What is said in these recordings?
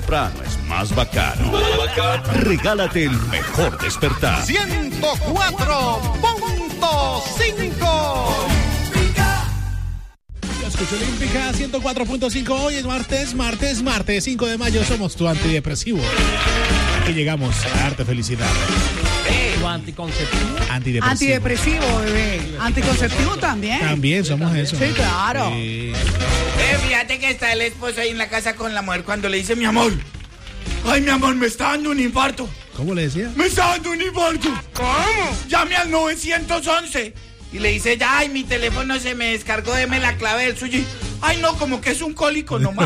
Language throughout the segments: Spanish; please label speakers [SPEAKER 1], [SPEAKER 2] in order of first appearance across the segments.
[SPEAKER 1] temprano es más bacano. Regálate el mejor despertar.
[SPEAKER 2] 104.5.
[SPEAKER 3] Escucha Olímpica 104.5. Hoy es martes 5 de mayo. Somos tu antidepresivo. Aquí llegamos a darte felicidad.
[SPEAKER 4] ¿Tu anticonceptivo?
[SPEAKER 5] Antidepresivo, bebé. Anticonceptivo también.
[SPEAKER 3] También somos eso.
[SPEAKER 5] Sí, claro.
[SPEAKER 3] Sí.
[SPEAKER 2] Fíjate que está el esposo ahí en la casa con la mujer cuando le dice, mi amor, ay, mi amor, me está dando un infarto.
[SPEAKER 3] ¿Cómo le decía?
[SPEAKER 2] Me está dando un infarto. ¿Cómo? Llame al 911. Y le dice, ya, ay, mi teléfono se me descargó, deme la clave del suyo. Ay, no, como que es un cólico nomás.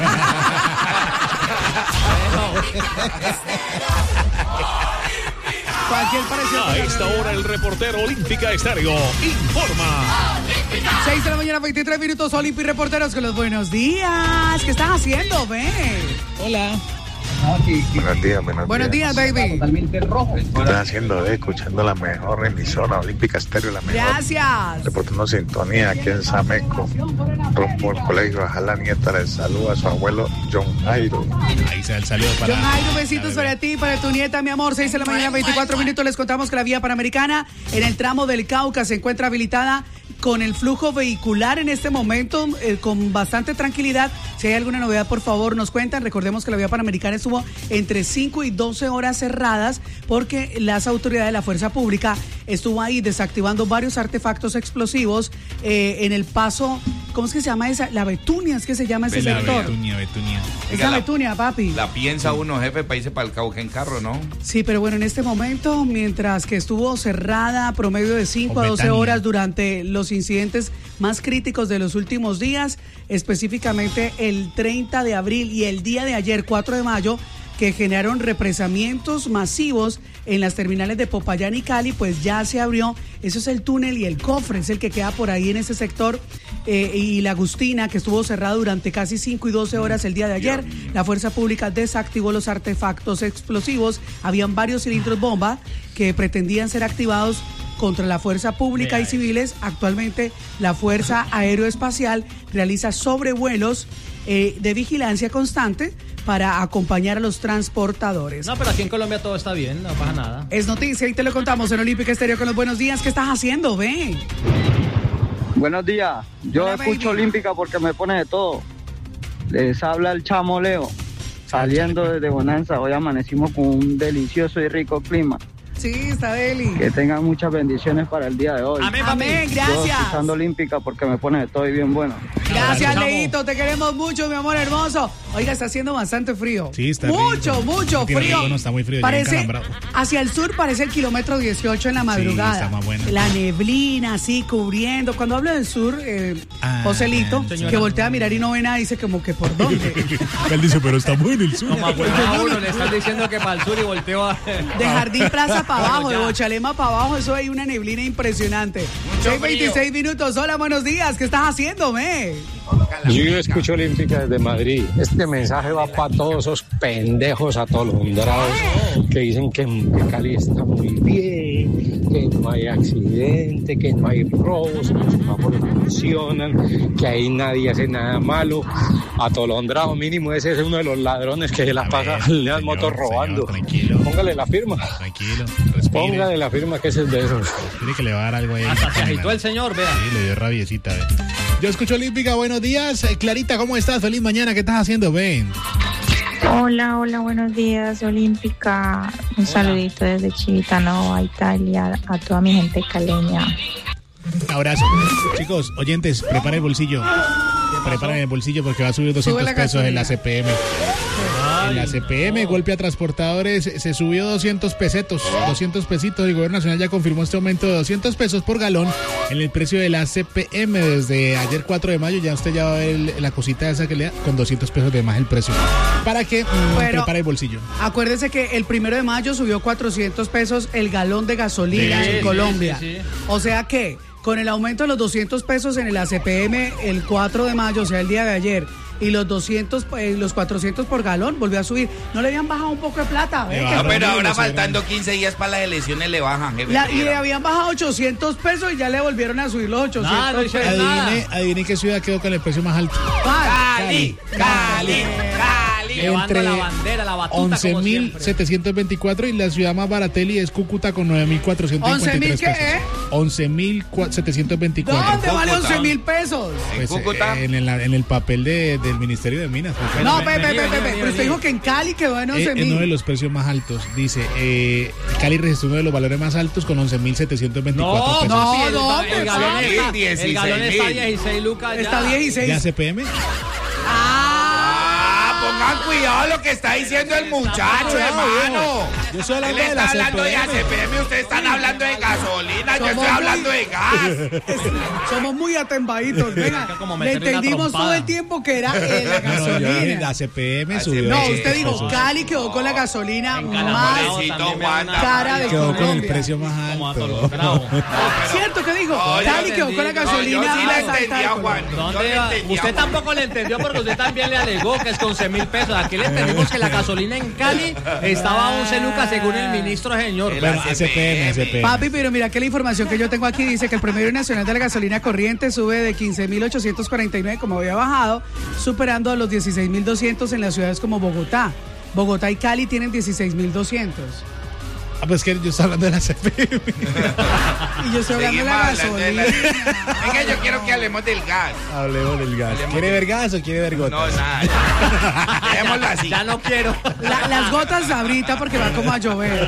[SPEAKER 5] Cualquier parecido.
[SPEAKER 1] A esta hora el reportero Olímpica Estéreo informa.
[SPEAKER 5] 6 de la mañana, 23 minutos. Olímpica Reporteros con los buenos días. ¿Qué estás haciendo, ve?
[SPEAKER 3] Hola.
[SPEAKER 5] Buenos días, baby.
[SPEAKER 6] Totalmente rojo. ¿Qué estás haciendo? Escuchando la mejor emisora Olímpica Estéreo, la mejor.
[SPEAKER 5] Gracias.
[SPEAKER 6] Reportando sintonía aquí en Sameco, rumbo al colegio. A la nieta le saluda a su abuelo John Jairo.
[SPEAKER 3] Ahí se da el saludo para...
[SPEAKER 5] John Jairo, besitos para ti, para tu nieta, mi amor. 6 de la mañana, 24 minutos. Les contamos que la vía Panamericana en el tramo del Cauca se encuentra habilitada con el flujo vehicular en este momento, con bastante tranquilidad. Si hay alguna novedad, por favor, nos cuentan. Recordemos que la vía Panamericana estuvo entre 5 y 12 horas cerradas porque las autoridades de la Fuerza Pública estuvo ahí desactivando varios artefactos explosivos en el paso. ¿Cómo es que se llama esa? La Betunia, es que se llama ese sector.
[SPEAKER 3] Betunia.
[SPEAKER 5] Es la Betunia, papi.
[SPEAKER 2] La piensa uno, jefe, para irse para el Cauca en carro, ¿no?
[SPEAKER 5] Sí, pero bueno, en este momento, mientras que estuvo cerrada promedio de 5 a 12 horas durante los incidentes más críticos de los últimos días, específicamente el 30 de abril y el día de ayer, 4 de mayo, que generaron represamientos masivos en las terminales de Popayán y Cali, pues ya se abrió. Eso es el túnel y el cofre, es el que queda por ahí en ese sector. Y la Agustina, que estuvo cerrada durante casi 5 y 12 horas el día de ayer. La Fuerza Pública desactivó los artefactos explosivos. Habían varios cilindros bomba que pretendían ser activados contra la Fuerza Pública y civiles. Actualmente la Fuerza Aeroespacial realiza sobrevuelos de vigilancia constante para acompañar a los transportadores.
[SPEAKER 4] No, pero aquí en Colombia todo está bien, no pasa nada.
[SPEAKER 5] Es noticia y te lo contamos en Olímpica Estéreo con los buenos días. ¿Qué estás haciendo, ve?
[SPEAKER 7] Buenos días. Yo
[SPEAKER 5] Hola,
[SPEAKER 7] escucho
[SPEAKER 5] baby.
[SPEAKER 7] Olímpica porque me pone de todo. Les habla el Chamo Leo. Saliendo desde Bonanza, hoy amanecimos con un delicioso y rico clima.
[SPEAKER 5] Sí, está Deli.
[SPEAKER 7] Que tengan muchas bendiciones para el día de hoy.
[SPEAKER 4] Amén,
[SPEAKER 5] Amén,
[SPEAKER 7] Yo
[SPEAKER 5] gracias.
[SPEAKER 7] escuchando Olímpica porque me pone de todo y bien bueno.
[SPEAKER 5] Gracias,
[SPEAKER 4] Chamo.
[SPEAKER 5] Leito, te queremos mucho, mi amor hermoso. Oiga, está haciendo bastante frío.
[SPEAKER 3] Sí, está
[SPEAKER 5] mucho,
[SPEAKER 3] rico.
[SPEAKER 5] mucho
[SPEAKER 3] Qué
[SPEAKER 5] frío.
[SPEAKER 3] rico, no, está muy frío, ya
[SPEAKER 5] Parece,
[SPEAKER 3] encalambrado.
[SPEAKER 5] hacia el sur parece el kilómetro 18 en la madrugada.
[SPEAKER 3] está más bueno.
[SPEAKER 5] La neblina así cubriendo. Cuando hablo del sur, Joselito,
[SPEAKER 4] señora.
[SPEAKER 5] que voltea a mirar y no ve nada, dice como que ¿por dónde?
[SPEAKER 3] Él dice, pero está muy en el sur.
[SPEAKER 4] Como a uno le están diciendo que para el sur y volteó a...
[SPEAKER 5] De Jardín Plaza para abajo, de
[SPEAKER 4] Ya.
[SPEAKER 5] Bochalema para abajo, eso hay una neblina impresionante. 6:26 minutos. Hola, buenos días. ¿Qué estás haciendo, me?
[SPEAKER 8] Yo escucho Olímpica desde Madrid. Este mensaje va para todos esos pendejos atolondrados que dicen que Cali está muy bien, que no hay accidente, que no hay robos, que los semáforos funcionan, que ahí nadie hace nada malo. Atolondrado mínimo, ese es uno de los ladrones que se la pasa en las motos robando.
[SPEAKER 3] Tranquilo.
[SPEAKER 8] Póngale la firma.
[SPEAKER 3] Tranquilo, respire.
[SPEAKER 8] Póngale la firma que ese es de esos.
[SPEAKER 3] Tiene que le va a dar algo ahí.
[SPEAKER 4] Hasta se agitó el señor, vea.
[SPEAKER 3] Sí, le dio rabiecita, ve. Yo escucho Olímpica, buenos días. Clarita, ¿cómo estás? Feliz mañana, ¿qué estás haciendo, ven?
[SPEAKER 9] Hola, buenos días, Olímpica. Un saludito desde Civitanova, Italia, a toda mi gente caleña.
[SPEAKER 3] Un abrazo. Chicos, oyentes, preparen el bolsillo. Preparen el bolsillo porque va a subir 200
[SPEAKER 5] la
[SPEAKER 3] pesos en la
[SPEAKER 5] gasolina.
[SPEAKER 3] CPM. En la CPM, golpe a transportadores, se subió 200 pesitos. El Gobierno Nacional ya confirmó este aumento de 200 pesos por galón en el precio de la CPM. Desde ayer 4 de mayo ya usted ya va a ver la cosita esa que le da con 200 pesos de más el precio. Para que prepare el bolsillo.
[SPEAKER 5] Acuérdese que el 1 de mayo subió 400 pesos el galón de gasolina en Colombia.
[SPEAKER 4] sí.
[SPEAKER 5] O sea que con el aumento de los 200 pesos en el ACPM el 4 de mayo, o sea, el día de ayer, y los 400 por galón volvió a subir. ¿No le habían bajado un poco de plata?
[SPEAKER 3] Le
[SPEAKER 5] ¿Ve?
[SPEAKER 3] bajaron.
[SPEAKER 2] Pero ahora
[SPEAKER 3] no sé,
[SPEAKER 2] faltando 15 días para las elecciones le bajan, jefe.
[SPEAKER 5] Y le habían bajado 800 pesos y ya le volvieron a subir los 800
[SPEAKER 4] Nada, no
[SPEAKER 5] pesos.
[SPEAKER 4] hicieron nada.
[SPEAKER 3] Adivine qué ciudad quedó con el precio más alto.
[SPEAKER 2] Cali, Cali, Cali.
[SPEAKER 4] Llevando la bandera, la batuta,
[SPEAKER 3] 11.724 y la ciudad más baratelli es Cúcuta con 9.423 pesos.
[SPEAKER 5] ¿Qué?
[SPEAKER 3] 11.724.
[SPEAKER 5] ¿Dónde vale 11.000 pesos?
[SPEAKER 3] Pues, en el papel del Ministerio de Minas. Pues,
[SPEAKER 5] no, pero usted dijo que en Cali quedó en 11.000.
[SPEAKER 3] Es uno de los precios más altos. Dice, Cali registró uno de los valores más altos con 11.724 pesos.
[SPEAKER 5] No,
[SPEAKER 4] el galón está 16 lucas.
[SPEAKER 5] Está 16.
[SPEAKER 3] ¿Ya CPM?
[SPEAKER 2] Pongan cuidado lo que está diciendo el muchacho, hermano.
[SPEAKER 3] Yo estoy hablando
[SPEAKER 2] Él
[SPEAKER 3] de la
[SPEAKER 2] está hablando de
[SPEAKER 3] CPM.
[SPEAKER 2] ACPM, ustedes están hablando de gasolina, yo estoy hablando de gas.
[SPEAKER 5] Somos muy atembaditos. Venga, le entendimos todo el tiempo que era la gasolina.
[SPEAKER 3] La CPM subió.
[SPEAKER 5] No, usted dijo, Cali quedó con la gasolina más cara de
[SPEAKER 3] quedó
[SPEAKER 5] Colombia.
[SPEAKER 3] con el precio más alto.
[SPEAKER 5] ¿Cierto que dijo? Cali quedó con la gasolina
[SPEAKER 2] yo sí
[SPEAKER 5] más
[SPEAKER 2] la
[SPEAKER 5] alta de
[SPEAKER 2] entendía, Juan.
[SPEAKER 5] Colombia.
[SPEAKER 4] Usted tampoco le entendió porque usted también le alegó que es con 11.000 pesos. Aquí le entendimos que la gasolina en Cali estaba a 11 lucas según el ministro señor.
[SPEAKER 3] Bueno, ACPM.
[SPEAKER 5] Papi, pero mira que la información que yo tengo aquí dice que el promedio nacional de la gasolina corriente sube de 15.849, como había bajado, superando a los 16.200 en las ciudades como Bogotá. Bogotá y Cali tienen 16.200.
[SPEAKER 3] Pues que yo estoy hablando de la CPM.
[SPEAKER 5] Y yo estoy hablando de la gasolina.
[SPEAKER 2] Es que yo quiero que hablemos del gas.
[SPEAKER 3] Hablemos del gas. ¿Quiere ver gas o quiere ver gotas?
[SPEAKER 2] No, nada. Dejémoslo así.
[SPEAKER 4] Ya no quiero.
[SPEAKER 5] Las gotas ahorita porque va como a llover.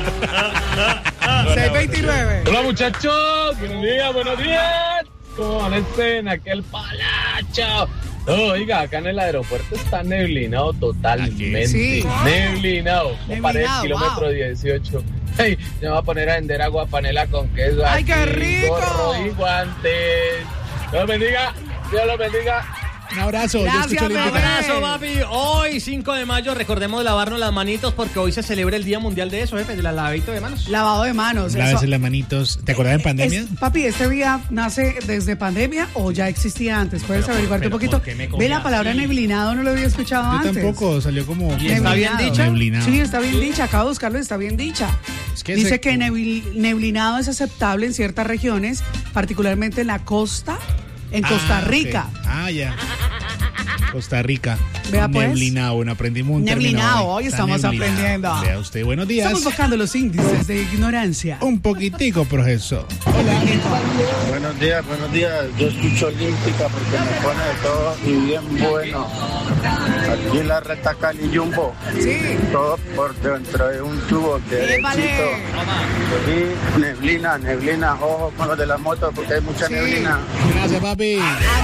[SPEAKER 5] 6:29.
[SPEAKER 10] Hola muchachos, buenos días. ¿Cómo amanecen? Aquel palacho. No, oiga, acá en el aeropuerto está neblinado totalmente.
[SPEAKER 5] Sí.
[SPEAKER 10] Neblinado. Para el kilómetro
[SPEAKER 5] wow.
[SPEAKER 10] 18. Hey, me voy a poner a vender agua panela con queso.
[SPEAKER 5] ¡Ay, qué
[SPEAKER 10] aquí,
[SPEAKER 5] rico!
[SPEAKER 10] gorro y guantes. Dios los bendiga. Dios los bendiga.
[SPEAKER 3] Un abrazo.
[SPEAKER 5] Gracias,
[SPEAKER 3] yo escucho
[SPEAKER 5] bebé.
[SPEAKER 4] Abrazo, papi. Hoy, 5 de mayo, recordemos lavarnos las manitos porque hoy se celebra el Día Mundial de eso, jefe, de la lavadito de manos.
[SPEAKER 5] Lavado de manos.
[SPEAKER 3] Lávese las manitos. ¿Te acuerdas en pandemia?
[SPEAKER 5] Papi, ¿este día nace desde pandemia o ya existía antes? ¿Puedes averiguarte un poquito? Ve la palabra neblinado, no lo había escuchado
[SPEAKER 3] Yo
[SPEAKER 5] antes.
[SPEAKER 3] tampoco, salió como...
[SPEAKER 4] ¿Y está bien dicha?
[SPEAKER 3] Neblinado.
[SPEAKER 5] Sí, está bien dicha. Acabo de buscarlo, está bien dicha.
[SPEAKER 3] Es que
[SPEAKER 5] Dice que neblinado es aceptable en ciertas regiones, particularmente en la costa, en Costa Rica.
[SPEAKER 3] Okay. Ya. Costa Rica.
[SPEAKER 5] Vea pues.
[SPEAKER 3] Neblinado, bueno, aprendimos un
[SPEAKER 5] Neblinado,
[SPEAKER 3] término
[SPEAKER 5] hoy
[SPEAKER 3] Está
[SPEAKER 5] estamos
[SPEAKER 3] neblinado.
[SPEAKER 5] aprendiendo.
[SPEAKER 3] Vea usted, buenos días.
[SPEAKER 5] Estamos bajando los índices de ignorancia.
[SPEAKER 3] Un poquitico, profesor.
[SPEAKER 6] Buenos días. Yo escucho Olímpica porque me pone de todo y bien bueno. Aquí en la Reta Cali Jumbo.
[SPEAKER 5] Sí.
[SPEAKER 6] Todo por dentro de un tubo derechito. Y neblina. Ojo con los de la moto porque hay mucha neblina.
[SPEAKER 3] Gracias, papi.